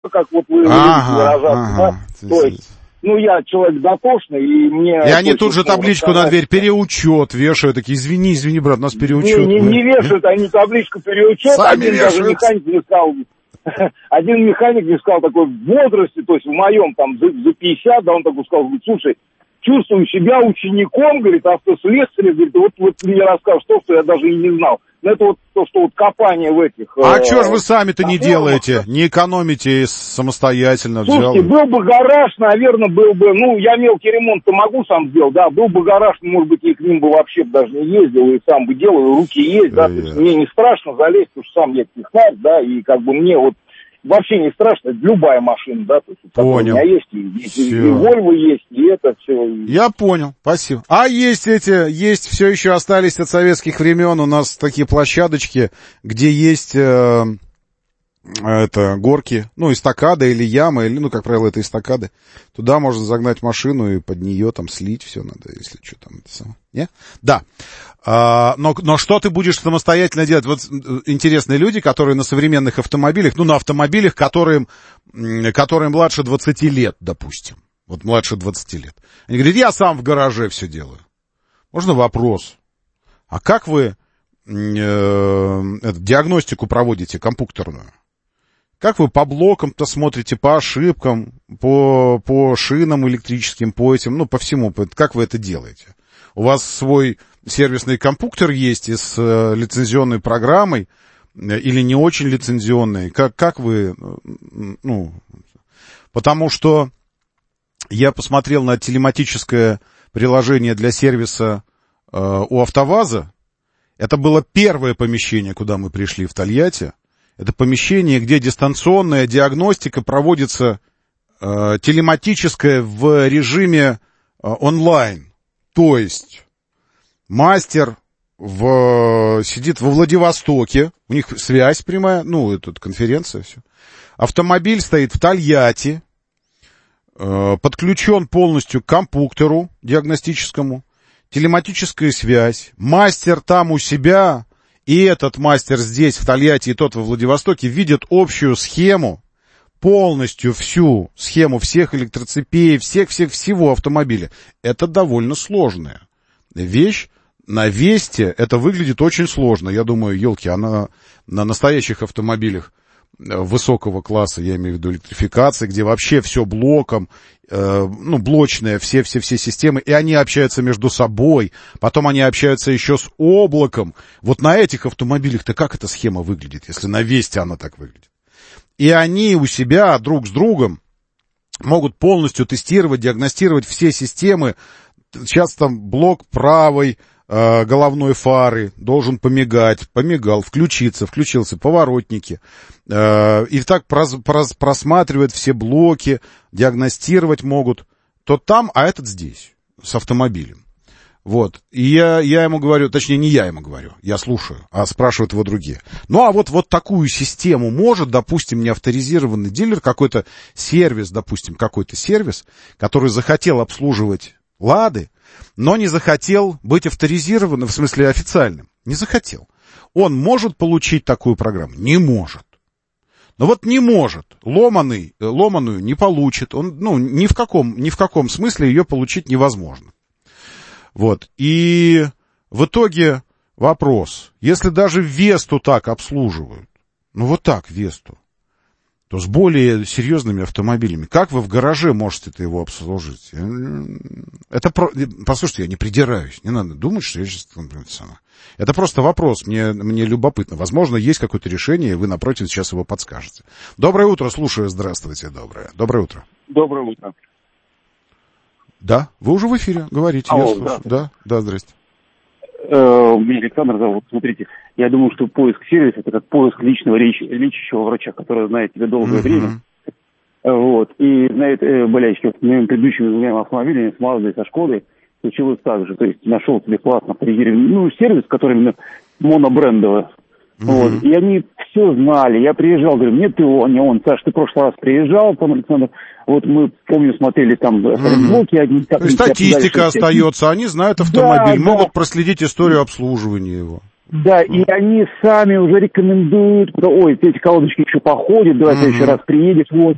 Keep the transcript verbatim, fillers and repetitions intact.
как вот вы ага, выражаться, ага. да? То есть, ну, я человек дотошный, и мне... И они тут же табличку на дверь «Переучет» вешают, такие, извини, извини, брат, нас переучет. Не, не, не вешают они табличку «Переучет», сами один вешают. даже механик мне сказал, один механик мне сказал такой в возрасте, то есть в моем там за, за пятьдесят, да, он такой сказал, говорит, слушай, чувствую себя учеником, говорит, автослесаря, говорит, вот, вот ты мне расскажешь то, что я даже и не знал. Но это вот то, что вот копание в этих... А э, что ж вы сами-то не делаете, не экономите самостоятельно? Слушайте, взял... был бы гараж, наверное, был бы... Ну, я мелкий ремонт-то могу сам сделать, да, был бы гараж, может быть, и к ним бы вообще даже не ездил, и сам бы делал, и руки есть, да, то есть мне не страшно залезть, потому что сам я технарь, да, и как бы мне вот вообще не страшно, это любая машина, да, то есть у меня есть, и, и, и Volvo есть, и это все. Я понял, спасибо. А есть эти, есть, все еще остались от советских времен у нас такие площадочки, где есть э, это горки, ну, эстакады или ямы, или, ну, как правило, это эстакады. Туда можно загнать машину и под нее там слить все надо, если что там. Это самое. Не? Да. А, но, но что ты будешь самостоятельно делать? Вот интересные люди, которые на современных автомобилях, ну, на автомобилях, которым, которым младше двадцати лет, допустим. Вот младше двадцати лет. Они говорят, я сам в гараже все делаю. Можно вопрос? А как вы э, э, диагностику проводите компьютерную? Как вы по блокам-то смотрите, по ошибкам, по, по шинам электрическим, по этим, ну, по всему, как вы это делаете? У вас свой сервисный компьютер есть и с э, лицензионной программой или не очень лицензионной? Как, как вы, ну, потому что я посмотрел на телематическое приложение для сервиса э, у АвтоВАЗа. Это было первое помещение, куда мы пришли в Тольятти. Это помещение, где дистанционная диагностика проводится э, телематическая в режиме э, онлайн. То есть мастер в, сидит во Владивостоке, у них связь прямая, ну, это конференция, все. Автомобиль стоит в Тольятти, э, подключен полностью к компьютеру диагностическому, телематическая связь, мастер там у себя... И этот мастер здесь, в Тольятти, и тот во Владивостоке, видят общую схему, полностью всю схему всех электроцепей, всех-всех-всего автомобиля. Это довольно сложная вещь. На Весте это выглядит очень сложно. Я думаю, елки, она на настоящих автомобилях высокого класса, я имею в виду электрификации, где вообще все блоком, э, ну, блочные все-все-все системы, и они общаются между собой, потом они общаются еще с облаком. Вот на этих автомобилях-то как эта схема выглядит, если на Весте она так выглядит? И они у себя друг с другом могут полностью тестировать, диагностировать все системы. Сейчас там блок правой э, головной фары должен помигать, помигал, включиться, включился, поворотники. Э, и так прос, прос, просматривают все блоки, диагностировать могут. Тот там, а этот здесь, с автомобилем. Вот. И я, я ему говорю, точнее, не я ему говорю, я слушаю, а спрашивают его другие. Ну, а вот, вот такую систему может, допустим, неавторизированный дилер, какой-то сервис, допустим, какой-то сервис, который захотел обслуживать Лады, но не захотел быть авторизированным, в смысле официальным. Не захотел. Он может получить такую программу? Не может. Но вот не может. Ломаный, ломаную не получит. Он, ну, ни в каком, ни в каком смысле ее получить невозможно. Вот. И в итоге вопрос. Если даже Весту так обслуживают, ну вот так Весту, то с более серьезными автомобилями, как вы в гараже можете его обслужить? Это про... Послушайте, я не придираюсь. Не надо думать, что я сейчас... Это просто вопрос. Мне, мне любопытно. Возможно, есть какое-то решение, и вы, напротив, сейчас его подскажете. Доброе утро. Слушаю. Здравствуйте. Доброе. Доброе утро. Доброе утро. Да, вы уже в эфире. Говорите. Алло, я слушаю. Да, да, здрасте. Меня Александр зовут. Смотрите, я думаю, что поиск сервиса — это как поиск личного леч... лечащего врача, который знает тебя долгое uh-huh. время. Вот. И знает э, болячки. Вот, моими предыдущими двумя автомобилями, с Маздой и со Шкодой, случилось так же. То есть нашел себе классно определенный, ну, сервис, который именно монобрендовый. Uh-huh. Вот. И они все знали. Я приезжал, говорю, нет, ты он, не он. Саш, ты в прошлый раз приезжал, там, Александр. Вот мы, помню, смотрели там блоки mm-hmm. одни. Так, статистика остается, они знают автомобиль, да, могут да. проследить историю обслуживания его. Да, mm-hmm. и они сами уже рекомендуют, ой, эти колодочки еще походят, давай mm-hmm. ты еще раз приедешь, вот.